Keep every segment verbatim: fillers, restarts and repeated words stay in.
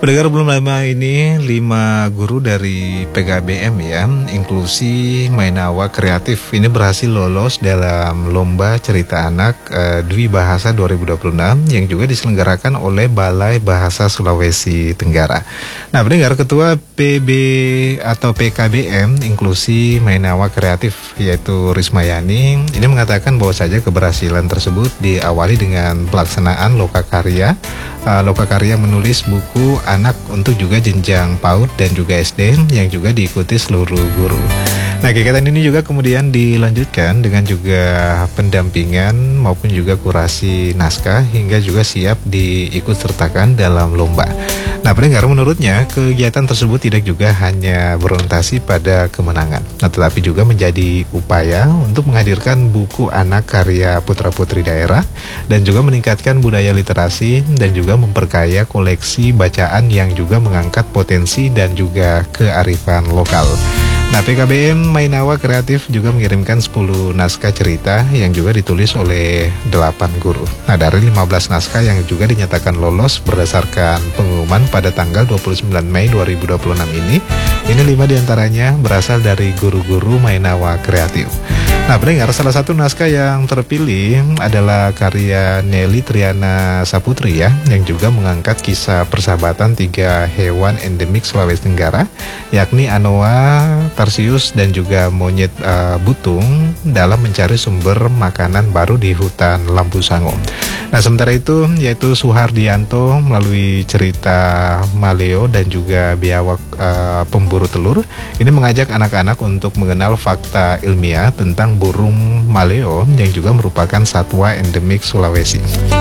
Pendengar, belum lama ini lima guru dari P K B M ya, inklusi Mainawa Kreatif ini berhasil lolos dalam lomba cerita anak eh, Dwi Bahasa dua ribu dua puluh enam yang juga diselenggarakan oleh Balai Bahasa Sulawesi Tenggara. Nah, pendengar, Ketua P B atau P K B M Inklusi Mainawa Kreatif yaitu Rismayani ini mengatakan bahwa saja keberhasilan tersebut diawali dengan pelaksanaan lokakarya uh, lokakarya menulis buku anak untuk juga jenjang PAUD dan juga S D yang juga diikuti seluruh guru. Nah, kegiatan ini juga kemudian dilanjutkan dengan juga pendampingan maupun juga kurasi naskah hingga juga siap diikut sertakan dalam lomba. Nah, pendengar, menurutnya kegiatan tersebut tidak juga hanya berorientasi pada kemenangan, nah, tetapi juga menjadi upaya untuk menghadirkan buku anak karya putra-putri daerah dan juga meningkatkan budaya literasi dan juga memperkaya koleksi bacaan yang juga mengangkat potensi dan juga kearifan lokal. Nah, P K B M Mainawa Kreatif juga mengirimkan sepuluh naskah cerita yang juga ditulis oleh delapan guru. Nah, dari lima belas naskah yang juga dinyatakan lolos berdasarkan pengumuman pada tanggal dua puluh sembilan Mei dua ribu dua puluh enam ini, ini lima diantaranya berasal dari guru-guru Mainawa Kreatif. Nah, pendengar, salah satu naskah yang terpilih adalah karya Nelly Triana Saputri ya, yang juga mengangkat kisah persahabatan tiga hewan endemik Sulawesi Tenggara, yakni anoa, tarsius, dan juga monyet uh, butung dalam mencari sumber makanan baru di hutan Lampu Sango. Nah, sementara itu yaitu Suhardianto melalui cerita Maleo dan juga Biawak uh, Pemburu Telur ini mengajak anak-anak untuk mengenal fakta ilmiah tentang burung maleo yang juga merupakan satwa endemik Sulawesi.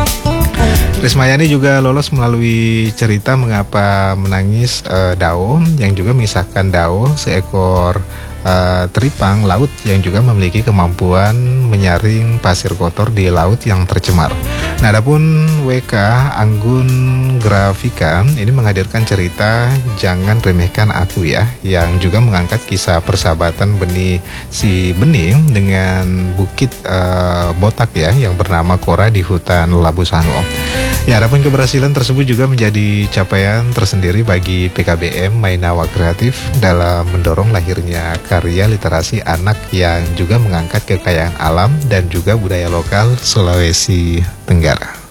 Rismayani juga lolos melalui cerita Mengapa Menangis uh, Dao yang juga mengisahkan Dao, seekor uh, teripang laut yang juga memiliki kemampuan menyaring pasir kotor di laut yang tercemar. Nah, adapun W K Anggun Grafika ini menghadirkan cerita Jangan Remehkan Aku ya, yang juga mengangkat kisah persahabatan benih si bening dengan bukit uh, botak ya yang bernama Kora di hutan Labu Sango. Ya, adapun keberhasilan tersebut juga menjadi capaian tersendiri bagi P K B M Mainawa Kreatif dalam mendorong lahirnya karya literasi anak yang juga mengangkat kekayaan alam dan juga budaya lokal Sulawesi Tenggara.